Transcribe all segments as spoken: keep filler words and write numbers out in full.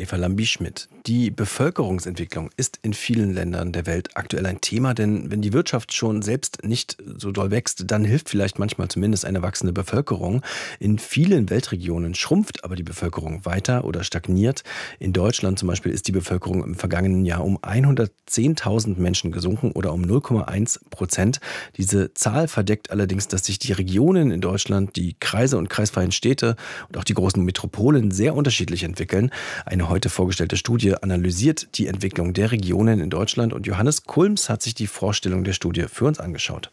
Eva Lambi-Schmidt. Die Bevölkerungsentwicklung ist in vielen Ländern der Welt aktuell ein Thema, denn wenn die Wirtschaft schon selbst nicht so doll wächst, dann hilft vielleicht manchmal zumindest eine wachsende Bevölkerung. In vielen Weltregionen schrumpft aber die Bevölkerung weiter oder stagniert. In Deutschland zum Beispiel ist die Bevölkerung im vergangenen Jahr um hundertzehntausend Menschen gesunken oder um null Komma eins Prozent. Diese Zahl verdeckt allerdings, dass sich die Regionen in Deutschland, die Kreise und kreisfreien Städte und auch die großen Metropolen sehr unterschiedlich entwickeln. Eine heute vorgestellte Studie analysiert die Entwicklung der Regionen in Deutschland und Johannes Kulms hat sich die Vorstellung der Studie für uns angeschaut.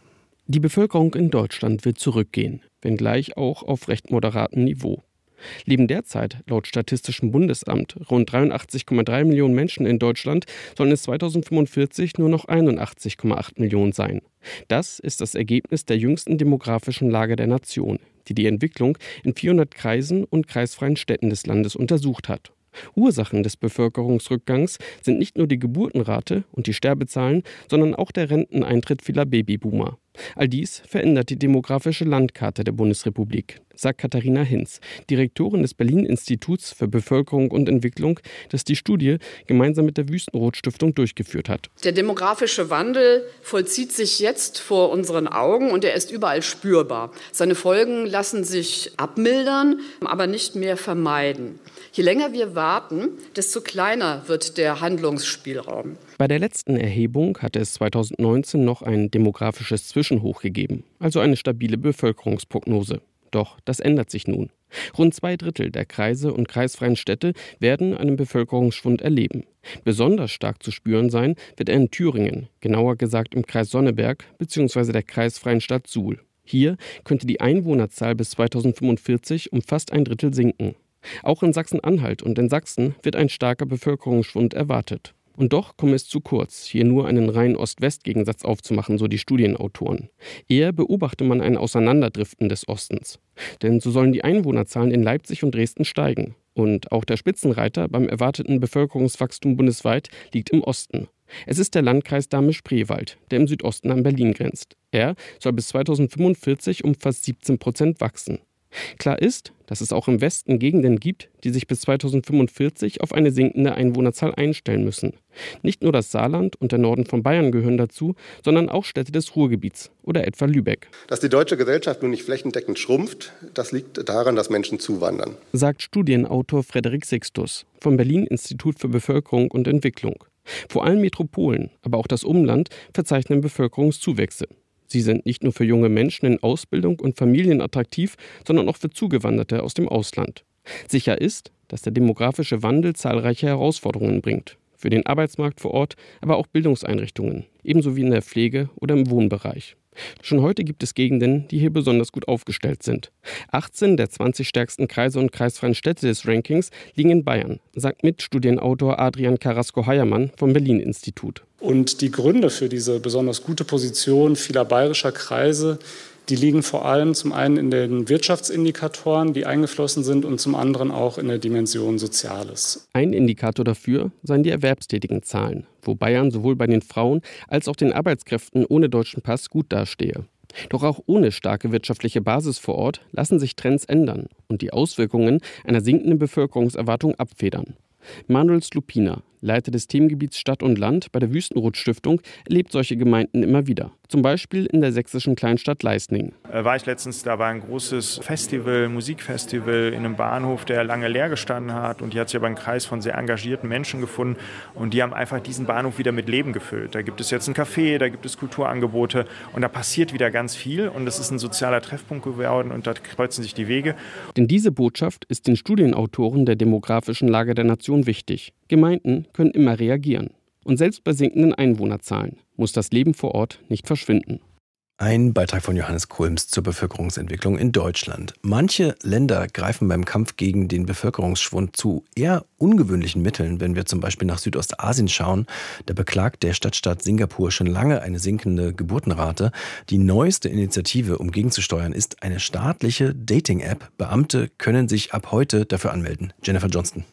Die Bevölkerung in Deutschland wird zurückgehen, wenngleich auch auf recht moderatem Niveau. Leben derzeit laut Statistischem Bundesamt rund dreiundachtzig Komma drei Millionen Menschen in Deutschland, sollen es zweitausendfünfundvierzig nur noch einundachtzig Komma acht Millionen sein. Das ist das Ergebnis der jüngsten demografischen Lage der Nation, die die Entwicklung in vierhundert Kreisen und kreisfreien Städten des Landes untersucht hat. Ursachen des Bevölkerungsrückgangs sind nicht nur die Geburtenrate und die Sterbezahlen, sondern auch der Renteneintritt vieler Babyboomer. All dies verändert die demografische Landkarte der Bundesrepublik, sagt Katharina Hinz, Direktorin des Berlin-Instituts für Bevölkerung und Entwicklung, das die Studie gemeinsam mit der Wüstenrot-Stiftung durchgeführt hat. Der demografische Wandel vollzieht sich jetzt vor unseren Augen und er ist überall spürbar. Seine Folgen lassen sich abmildern, aber nicht mehr vermeiden. Je länger wir warten, desto kleiner wird der Handlungsspielraum. Bei der letzten Erhebung hatte es zweitausendneunzehn noch ein demografisches Zwischenhoch gegeben, also eine stabile Bevölkerungsprognose. Doch das ändert sich nun. Rund zwei Drittel der Kreise und kreisfreien Städte werden einen Bevölkerungsschwund erleben. Besonders stark zu spüren sein wird er in Thüringen, genauer gesagt im Kreis Sonneberg bzw. der kreisfreien Stadt Suhl. Hier könnte die Einwohnerzahl bis zweitausendfünfundvierzig um fast ein Drittel sinken. Auch in Sachsen-Anhalt und in Sachsen wird ein starker Bevölkerungsschwund erwartet. Und doch komme es zu kurz, hier nur einen reinen Ost-West-Gegensatz aufzumachen, so die Studienautoren. Eher beobachte man ein Auseinanderdriften des Ostens. Denn so sollen die Einwohnerzahlen in Leipzig und Dresden steigen. Und auch der Spitzenreiter beim erwarteten Bevölkerungswachstum bundesweit liegt im Osten. Es ist der Landkreis Dahme-Spreewald, der im Südosten an Berlin grenzt. Er soll bis zweitausendfünfundvierzig um fast siebzehn Prozent wachsen. Klar ist, dass es auch im Westen Gegenden gibt, die sich bis zweitausendfünfundvierzig auf eine sinkende Einwohnerzahl einstellen müssen. Nicht nur das Saarland und der Norden von Bayern gehören dazu, sondern auch Städte des Ruhrgebiets oder etwa Lübeck. Dass die deutsche Gesellschaft nun nicht flächendeckend schrumpft, das liegt daran, dass Menschen zuwandern, sagt Studienautor Frederik Sixtus vom Berlin-Institut für Bevölkerung und Entwicklung. Vor allem Metropolen, aber auch das Umland verzeichnen Bevölkerungszuwächse. Sie sind nicht nur für junge Menschen in Ausbildung und Familien attraktiv, sondern auch für Zugewanderte aus dem Ausland. Sicher ist, dass der demografische Wandel zahlreiche Herausforderungen bringt. Für den Arbeitsmarkt vor Ort, aber auch Bildungseinrichtungen, ebenso wie in der Pflege oder im Wohnbereich. Schon heute gibt es Gegenden, die hier besonders gut aufgestellt sind. achtzehn der zwanzig stärksten Kreise und kreisfreien Städte des Rankings liegen in Bayern, sagt Mitstudienautor Adrian Carrasco-Heyermann vom Berlin-Institut. Und die Gründe für diese besonders gute Position vieler bayerischer Kreise, die liegen vor allem zum einen in den Wirtschaftsindikatoren, die eingeflossen sind, und zum anderen auch in der Dimension Soziales. Ein Indikator dafür seien die erwerbstätigen Zahlen, wo Bayern sowohl bei den Frauen als auch den Arbeitskräften ohne deutschen Pass gut dastehe. Doch auch ohne starke wirtschaftliche Basis vor Ort lassen sich Trends ändern und die Auswirkungen einer sinkenden Bevölkerungserwartung abfedern. Manuel Slupina, Leiter des Themengebiets Stadt und Land bei der Wüstenrot-Stiftung, erlebt solche Gemeinden immer wieder. Zum Beispiel in der sächsischen Kleinstadt Leisning. Äh, war ich letztens, da war ein großes Festival, Musikfestival in einem Bahnhof, der lange leer gestanden hat. Und hier hat sich aber ein Kreis von sehr engagierten Menschen gefunden. Und die haben einfach diesen Bahnhof wieder mit Leben gefüllt. Da gibt es jetzt ein Café, da gibt es Kulturangebote. Und da passiert wieder ganz viel. Und es ist ein sozialer Treffpunkt geworden und da kreuzen sich die Wege. Denn diese Botschaft ist den Studienautoren der demografischen Lage der Nation wichtig. Gemeinden können immer reagieren. Und selbst bei sinkenden Einwohnerzahlen muss das Leben vor Ort nicht verschwinden. Ein Beitrag von Johannes Kulms zur Bevölkerungsentwicklung in Deutschland. Manche Länder greifen beim Kampf gegen den Bevölkerungsschwund zu eher ungewöhnlichen Mitteln. Wenn wir zum Beispiel nach Südostasien schauen, da beklagt der Stadtstaat Singapur schon lange eine sinkende Geburtenrate. Die neueste Initiative, um gegenzusteuern, ist eine staatliche Dating-App. Beamte können sich ab heute dafür anmelden. Jennifer Johnston.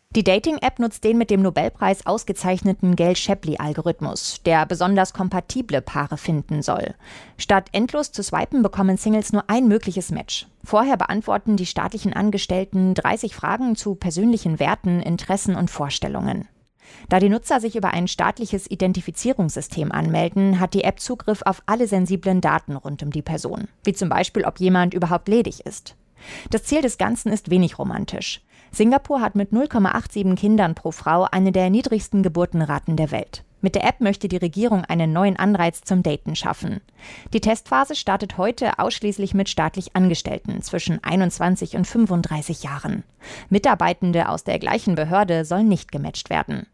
Die Dating-App nutzt den mit dem Nobelpreis ausgezeichneten Gale-Shapley-Algorithmus, der besonders kompatible Paare finden soll. Statt endlos zu swipen, bekommen Singles nur ein mögliches Match. Vorher beantworten die staatlichen Angestellten dreißig Fragen zu persönlichen Werten, Interessen und Vorstellungen. Da die Nutzer sich über ein staatliches Identifizierungssystem anmelden, hat die App Zugriff auf alle sensiblen Daten rund um die Person, wie zum Beispiel, ob jemand überhaupt ledig ist. Das Ziel des Ganzen ist wenig romantisch. Singapur hat mit null Komma siebenundachtzig Kindern pro Frau eine der niedrigsten Geburtenraten der Welt. Mit der App möchte die Regierung einen neuen Anreiz zum Daten schaffen. Die Testphase startet heute ausschließlich mit staatlich Angestellten zwischen einundzwanzig und fünfunddreißig Jahren. Mitarbeitende aus der gleichen Behörde sollen nicht gematcht werden.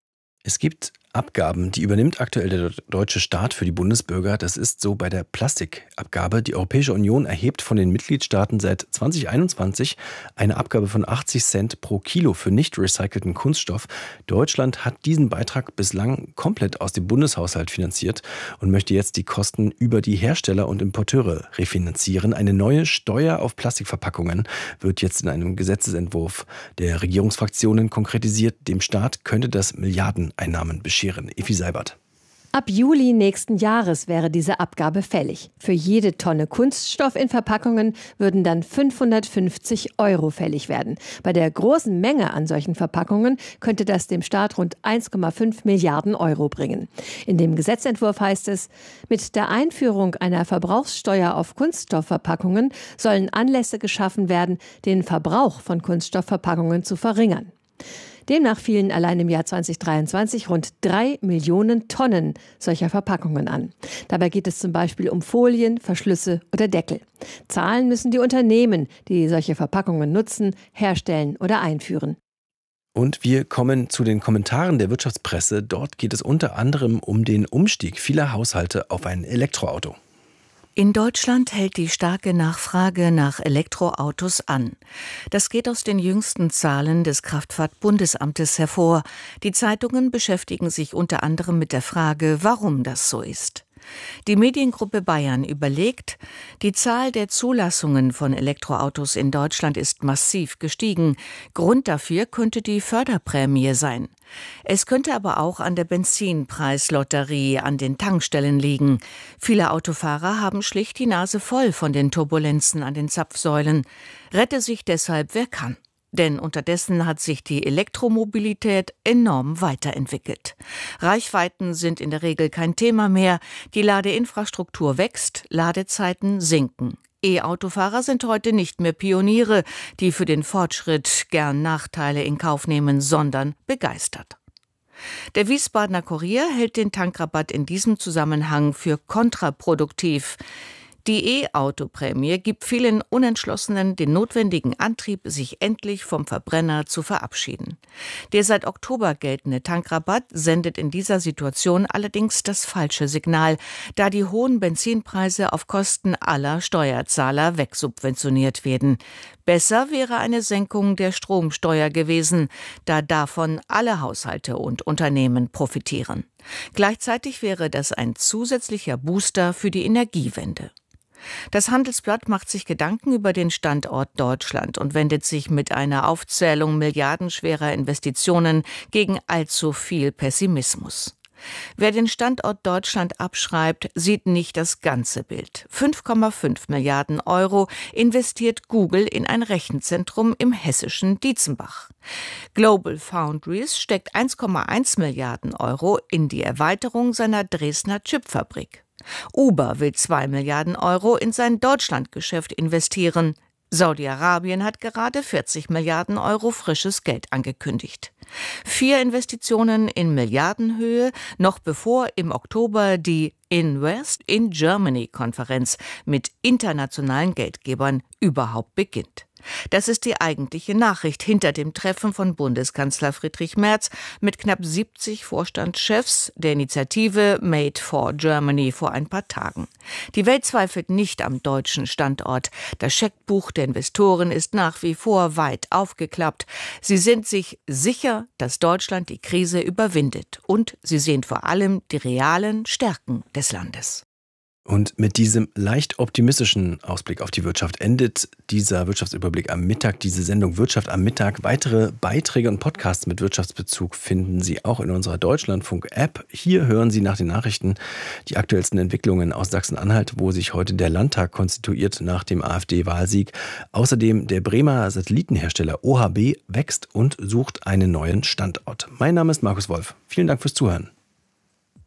Es gibt Abgaben, die übernimmt aktuell der deutsche Staat für die Bundesbürger. Das ist so bei der Plastikabgabe. Die Europäische Union erhebt von den Mitgliedstaaten seit zwanzig einundzwanzig eine Abgabe von achtzig Cent pro Kilo für nicht recycelten Kunststoff. Deutschland hat diesen Beitrag bislang komplett aus dem Bundeshaushalt finanziert und möchte jetzt die Kosten über die Hersteller und Importeure refinanzieren. Eine neue Steuer auf Plastikverpackungen wird jetzt in einem Gesetzesentwurf der Regierungsfraktionen konkretisiert. Dem Staat könnte das Milliardeneinnahmen bescheren. Effi Seibert. Ab Juli nächsten Jahres wäre diese Abgabe fällig. Für jede Tonne Kunststoff in Verpackungen würden dann fünfhundertfünfzig Euro fällig werden. Bei der großen Menge an solchen Verpackungen könnte das dem Staat rund eins Komma fünf Milliarden Euro bringen. In dem Gesetzentwurf heißt es, mit der Einführung einer Verbrauchssteuer auf Kunststoffverpackungen sollen Anlässe geschaffen werden, den Verbrauch von Kunststoffverpackungen zu verringern. Demnach fielen allein im Jahr zweitausenddreiundzwanzig rund drei Millionen Tonnen solcher Verpackungen an. Dabei geht es zum Beispiel um Folien, Verschlüsse oder Deckel. Zahlen müssen die Unternehmen, die solche Verpackungen nutzen, herstellen oder einführen. Und wir kommen zu den Kommentaren der Wirtschaftspresse. Dort geht es unter anderem um den Umstieg vieler Haushalte auf ein Elektroauto. In Deutschland hält die starke Nachfrage nach Elektroautos an. Das geht aus den jüngsten Zahlen des Kraftfahrtbundesamtes hervor. Die Zeitungen beschäftigen sich unter anderem mit der Frage, warum das so ist. Die Mediengruppe Bayern überlegt, die Zahl der Zulassungen von Elektroautos in Deutschland ist massiv gestiegen. Grund dafür könnte die Förderprämie sein. Es könnte aber auch an der Benzinpreislotterie an den Tankstellen liegen. Viele Autofahrer haben schlicht die Nase voll von den Turbulenzen an den Zapfsäulen. Rette sich deshalb, wer kann. Denn unterdessen hat sich die Elektromobilität enorm weiterentwickelt. Reichweiten sind in der Regel kein Thema mehr. Die Ladeinfrastruktur wächst, Ladezeiten sinken. E-Autofahrer sind heute nicht mehr Pioniere, die für den Fortschritt gern Nachteile in Kauf nehmen, sondern begeistert. Der Wiesbadener Kurier hält den Tankrabatt in diesem Zusammenhang für kontraproduktiv. Die E-Auto-Prämie gibt vielen Unentschlossenen den notwendigen Antrieb, sich endlich vom Verbrenner zu verabschieden. Der seit Oktober geltende Tankrabatt sendet in dieser Situation allerdings das falsche Signal, da die hohen Benzinpreise auf Kosten aller Steuerzahler wegsubventioniert werden. Besser wäre eine Senkung der Stromsteuer gewesen, da davon alle Haushalte und Unternehmen profitieren. Gleichzeitig wäre das ein zusätzlicher Booster für die Energiewende. Das Handelsblatt macht sich Gedanken über den Standort Deutschland und wendet sich mit einer Aufzählung milliardenschwerer Investitionen gegen allzu viel Pessimismus. Wer den Standort Deutschland abschreibt, sieht nicht das ganze Bild. fünf Komma fünf Milliarden Euro investiert Google in ein Rechenzentrum im hessischen Dietzenbach. Global Foundries steckt eins Komma eins Milliarden Euro in die Erweiterung seiner Dresdner Chipfabrik. Uber will zwei Milliarden Euro in sein Deutschlandgeschäft investieren. Saudi-Arabien hat gerade vierzig Milliarden Euro frisches Geld angekündigt. Vier Investitionen in Milliardenhöhe, noch bevor im Oktober die Invest in Germany-Konferenz mit internationalen Geldgebern überhaupt beginnt. Das ist die eigentliche Nachricht hinter dem Treffen von Bundeskanzler Friedrich Merz mit knapp siebzig Vorstandschefs der Initiative Made for Germany vor ein paar Tagen. Die Welt zweifelt nicht am deutschen Standort. Das Scheckbuch der Investoren ist nach wie vor weit aufgeklappt. Sie sind sich sicher, dass Deutschland die Krise überwindet. Und sie sehen vor allem die realen Stärken des Landes. Und mit diesem leicht optimistischen Ausblick auf die Wirtschaft endet dieser Wirtschaftsüberblick am Mittag, diese Sendung Wirtschaft am Mittag. Weitere Beiträge und Podcasts mit Wirtschaftsbezug finden Sie auch in unserer Deutschlandfunk-App. Hier hören Sie nach den Nachrichten die aktuellsten Entwicklungen aus Sachsen-Anhalt, wo sich heute der Landtag konstituiert nach dem AfD-Wahlsieg. Außerdem der Bremer Satellitenhersteller O H B wächst und sucht einen neuen Standort. Mein Name ist Markus Wolf. Vielen Dank fürs Zuhören.